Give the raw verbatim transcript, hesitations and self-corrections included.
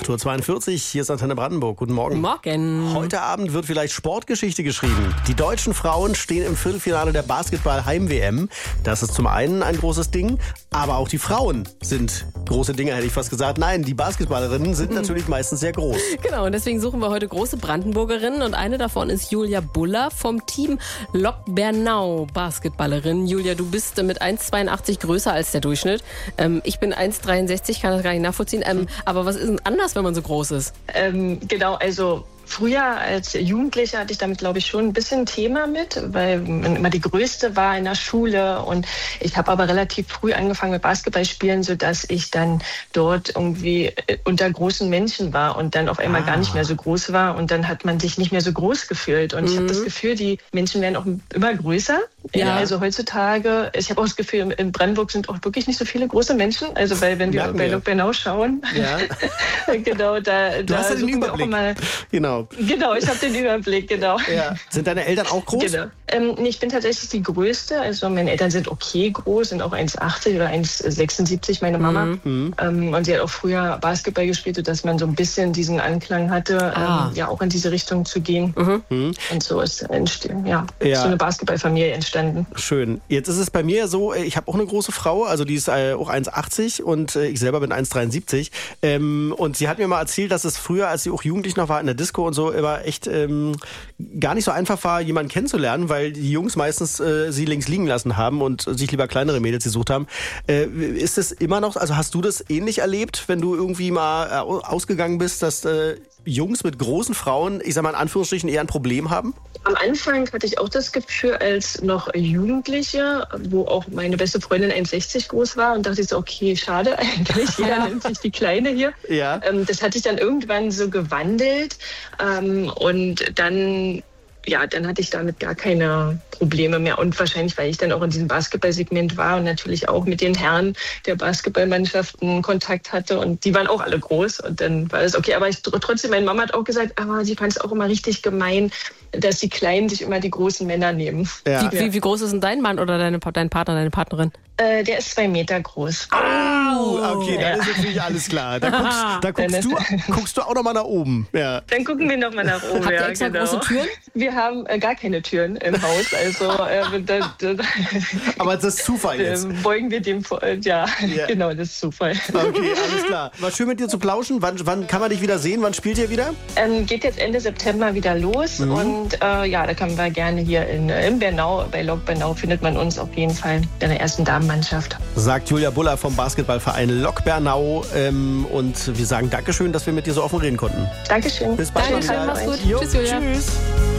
acht Uhr zweiundvierzig, hier ist Antenne Brandenburg. Guten Morgen. Morgen. Heute Abend wird vielleicht Sportgeschichte geschrieben. Die deutschen Frauen stehen im Viertelfinale der Basketball-Heim-W M. Das ist zum einen ein großes Ding, aber auch die Frauen sind große Dinge, hätte ich fast gesagt. Nein, die Basketballerinnen sind natürlich meistens sehr groß. Genau, und deswegen suchen wir heute große Brandenburgerinnen und eine davon ist Julia Buller vom Team Lok Bernau Basketballerin. Julia, du bist mit eins Komma zweiundachtzig größer als der Durchschnitt. Ähm, ich bin eins Komma dreiundsechzig, kann das gar nicht nachvollziehen. Ähm, aber was ist denn anders, wenn man so groß ist? Ähm, genau, also früher als Jugendliche hatte ich damit, glaube ich, schon ein bisschen Thema mit, weil man immer die Größte war in der Schule. Und ich habe aber relativ früh angefangen mit Basketballspielen, sodass ich dann dort irgendwie unter großen Menschen war und dann auf einmal ah. gar nicht mehr so groß war. Und dann hat man sich nicht mehr so groß gefühlt. Und mhm. ich habe das Gefühl, die Menschen werden auch immer größer. Ja. Also heutzutage, ich habe auch das Gefühl, in Brandenburg sind auch wirklich nicht so viele große Menschen. Also weil, wenn wir bei Lok Bernau schauen, ja. genau, da, du da hast ja den Überblick. Immer, genau. Genau, ich habe den Überblick, genau. Ja. Sind deine Eltern auch groß? Genau. Ähm, ich bin tatsächlich die Größte. Also meine Eltern sind okay groß, sind auch eins Komma achtzig oder eins Komma sechsundsiebzig, meine Mama. Mhm. Ähm, und sie hat auch früher Basketball gespielt, sodass man so ein bisschen diesen Anklang hatte, ah. ähm, ja auch in diese Richtung zu gehen. Mhm. Und so ist entstehen, ja, ja. so eine Basketballfamilie entstanden. Schön. Jetzt ist es bei mir so, ich habe auch eine große Frau, also die ist auch eins Komma achtzig und ich selber bin eins Komma dreiundsiebzig. Ähm, und sie hat mir mal erzählt, dass es früher, als sie auch jugendlich noch war, in der Disco und so, immer echt ähm, gar nicht so einfach war, jemanden kennenzulernen, weil die Jungs meistens äh, sie links liegen lassen haben und sich lieber kleinere Mädels gesucht haben. Äh, ist es immer noch, also hast du das ähnlich erlebt, wenn du irgendwie mal äh, ausgegangen bist, dass äh, Jungs mit großen Frauen, ich sag mal in Anführungsstrichen, eher ein Problem haben? Am Anfang hatte ich auch das Gefühl, als noch Jugendliche, wo auch meine beste Freundin eins Komma sechzig groß war und dachte ich so, okay, schade eigentlich, jeder nimmt sich die Kleine hier. Ja. Ähm, das hat sich dann irgendwann so gewandelt ähm, und dann... Ja, dann hatte ich damit gar keine Probleme mehr. Und wahrscheinlich, weil ich dann auch in diesem Basketballsegment war und natürlich auch mit den Herren der Basketballmannschaften Kontakt hatte. Und die waren auch alle groß. Und dann war es okay. Aber ich, trotzdem, meine Mama hat auch gesagt, aber sie fand es auch immer richtig gemein, dass die Kleinen sich immer die großen Männer nehmen. Ja. Wie, wie, wie groß ist denn dein Mann oder deine, dein Partner, deine Partnerin? Äh, der ist zwei Meter groß. Oh, okay, dann ja. ist natürlich alles klar. Da guckst, da guckst, du, guckst du auch noch mal nach oben. Ja. Dann gucken wir noch mal nach oben. Habt ihr ja, extra genau. große Türen? Wir haben äh, gar keine Türen im Haus. Also, äh, da, da, aber das ist Zufall jetzt. Äh, beugen wir dem vor. Äh, ja, yeah. Genau, das ist Zufall. Okay, alles klar. War schön mit dir zu plauschen. Wann, wann kann man dich wieder sehen? Wann spielt ihr wieder? Ähm, geht jetzt Ende September wieder los. Mhm. Und äh, ja, da können wir gerne hier in, in Bernau, bei Lok Bernau findet man uns auf jeden Fall in der ersten Damenmannschaft. Sagt Julia Buller vom Basketballverein Lok Bernau. Ähm, und wir sagen Dankeschön, dass wir mit dir so offen reden konnten. Dankeschön. Bis bald. Danke, mach's gut. Jo, tschüss, Julia. Tschüss.